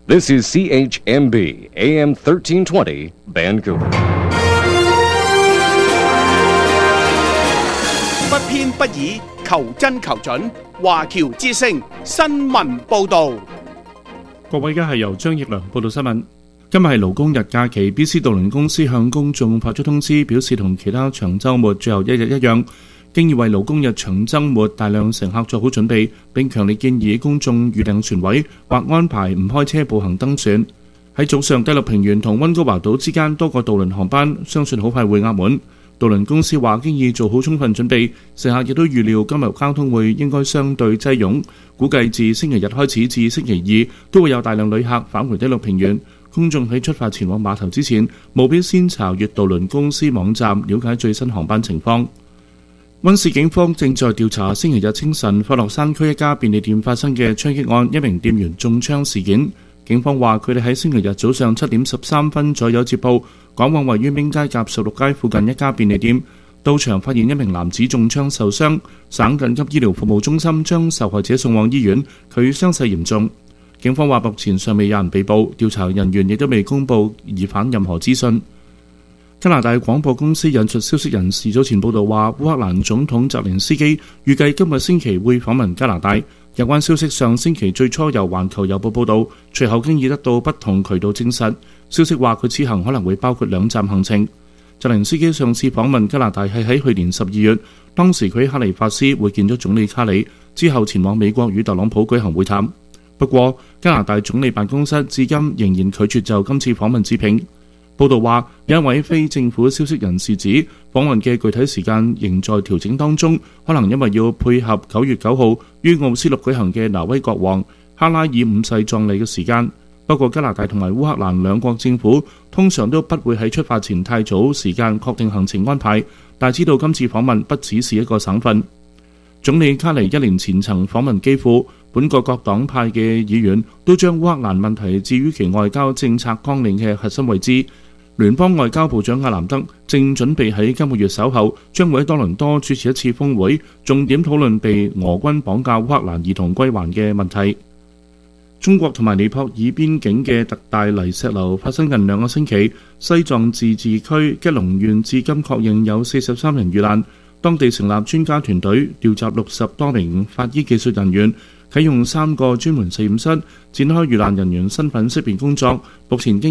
This is CHMB AM 1320 Vancouver。 不偏不倚，求真求準。華僑之聲新聞報導。 各位，而家係由張奕良報道新聞。今日係勞工日假期 ，BC 渡輪公司向公眾發出通知，表示同其他長週末最後一日一樣，經已為勞工日長週末大量乘客做好準備，並強烈建議公眾預訂船位或安排唔開車步行登船。喺早上，第六平原同溫哥華島之間多個渡輪航班，相信好快會額滿。渡輪公司話經已做好充分準備，乘客亦都預料今日交通會應該相對擠擁，估計自星期日開始至星期二都會有大量旅客返回第六平原。公眾喺出發前往碼頭之前，務必先查閱渡輪公司網站，了解最新航班情況。溫市警方正在調查星期日清晨快樂山區一家便利店發生嘅槍擊案，一名店員中槍事件。警方話佢哋喺星期日早上7點13分左右接報，趕往位於明街甲16街附近一家便利店，到場發現一名男子中槍受傷，省緊急醫療服務中心將受害者送往醫院，佢傷勢嚴重。警方話目前尚未有人被捕，調查人員亦都未公布疑犯任何資訊。加拿大廣播公司引述消息人士早前報道話，烏克蘭總統澤連斯基預計今個星期會訪問加拿大。有關消息上星期最初由環球郵報報道，隨後經已得到不同渠道證實。消息話佢此行可能會包括2站行程。澤連斯基上次訪問加拿大係喺去年12月，當時佢喺哈利法斯會見咗總理卡里，之後前往美國與特朗普舉行會談。不過，加拿大總理辦公室至今仍然拒絕就今次訪問置評。報道話，有一位非政府消息人士指，訪問嘅具體時間仍在調整當中，可能因為要配合9月9號於奧斯陸舉行嘅挪威國王哈拉爾5世葬禮嘅時間。不過，加拿大同埋烏克蘭兩國政府通常都不會喺出發前太早時間確定行程安排，但知道今次訪問不只是一個省份。總理卡尼1年前曾訪問基輔，本國各黨派嘅議員都將烏克蘭問題置於其外交政策綱領嘅核心位置。聯邦外交部長亞南德正準備喺今個月稍後將會喺多倫多主持一次峰會，重點討論被俄軍綁架烏克蘭兒童歸還嘅問題。中國同埋尼泊爾邊境嘅特大泥石流發生近2個星期，西藏自治區吉隆縣至今確認有43人遇難，當地成立專家團隊，調集60多名法醫技術人員，啟用3個專門實驗室，展開遇難人員身份識別工作。目前經